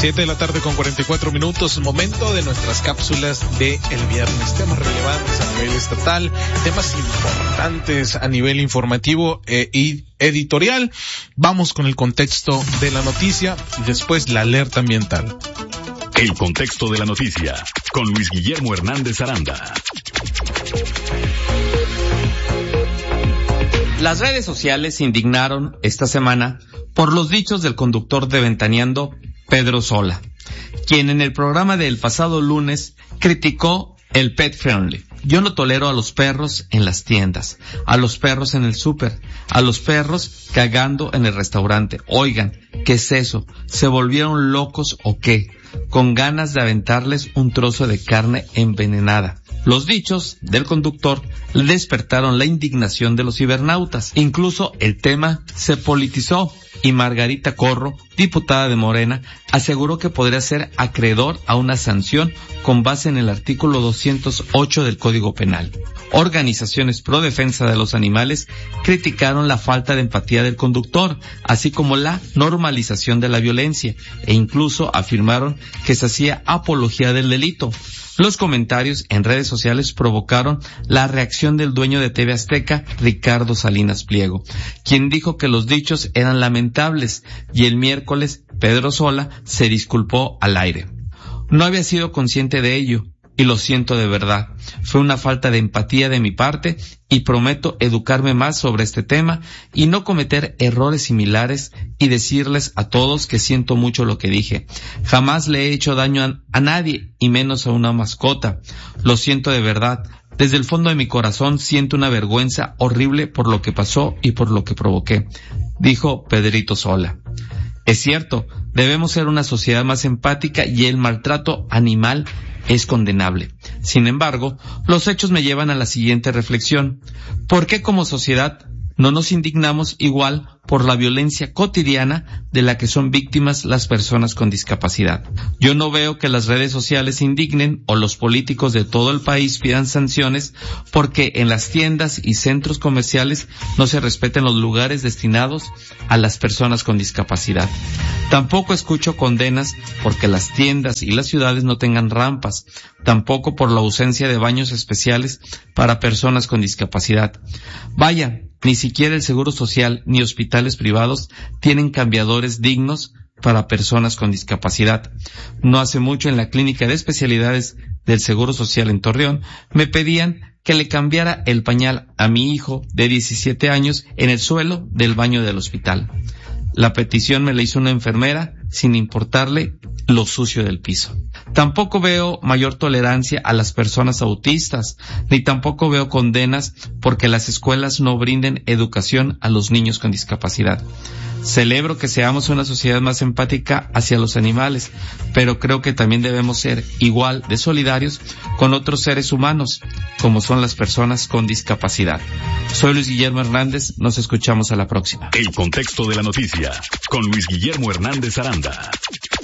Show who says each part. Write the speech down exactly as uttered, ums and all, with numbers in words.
Speaker 1: Siete de la tarde con cuarenta y cuatro minutos, momento de nuestras cápsulas de el viernes. Temas relevantes a nivel estatal, temas importantes a nivel informativo eh, y editorial. Vamos con el contexto de la noticia y después la alerta ambiental.
Speaker 2: El contexto de la noticia, con Luis Guillermo Hernández Aranda.
Speaker 3: Las redes sociales se indignaron esta semana por los dichos del conductor de Ventaneando, Pedro Sola, quien en el programa del pasado lunes criticó el pet friendly. Yo no tolero a los perros en las tiendas, a los perros en el súper, a los perros cagando en el restaurante. Oigan, ¿qué es eso? ¿Se volvieron locos o qué? Con ganas de aventarles un trozo de carne envenenada. Los dichos del conductor le despertaron la indignación de los cibernautas. Incluso el tema se politizó y Margarita Corro, diputada de Morena, aseguró que podría ser acreedor a una sanción con base en el artículo doscientos ocho del Código Penal. Organizaciones pro defensa de los animales criticaron la falta de empatía del conductor, así como la normalización de la violencia, e incluso afirmaron que se hacía apología del delito. Los comentarios en redes sociales provocaron la reacción del dueño de T V Azteca, Ricardo Salinas Pliego, quien dijo que los dichos eran lamentables, y el miércoles Pedro Sola se disculpó al aire. No había sido consciente de ello, y lo siento de verdad. Fue una falta de empatía de mi parte y prometo educarme más sobre este tema y no cometer errores similares y decirles a todos que siento mucho lo que dije. Jamás le he hecho daño a, a nadie y menos a una mascota. Lo siento de verdad. Desde el fondo de mi corazón siento una vergüenza horrible por lo que pasó y por lo que provoqué, dijo Pedrito Sola. Es cierto, debemos ser una sociedad más empática y el maltrato animal es condenable. Sin embargo, los hechos me llevan a la siguiente reflexión. ¿Por qué como sociedad no nos indignamos igual por la violencia cotidiana de la que son víctimas las personas con discapacidad? Yo no veo que las redes sociales se indignen o los políticos de todo el país pidan sanciones porque en las tiendas y centros comerciales no se respeten los lugares destinados a las personas con discapacidad. Tampoco escucho condenas porque las tiendas y las ciudades no tengan rampas, tampoco por la ausencia de baños especiales para personas con discapacidad. Vaya, ni siquiera el Seguro Social ni hospitales privados tienen cambiadores dignos para personas con discapacidad. No hace mucho en la clínica de especialidades del Seguro Social en Torreón me pedían que le cambiara el pañal a mi hijo de diecisiete años en el suelo del baño del hospital. La petición me la hizo una enfermera sin importarle lo sucio del piso. Tampoco veo mayor tolerancia a las personas autistas, ni tampoco veo condenas porque las escuelas no brinden educación a los niños con discapacidad. Celebro que seamos una sociedad más empática hacia los animales, pero creo que también debemos ser igual de solidarios con otros seres humanos, como son las personas con discapacidad. Soy Luis Guillermo Hernández, nos escuchamos a la próxima.
Speaker 2: El contexto de la noticia, con Luis Guillermo Hernández Aranda.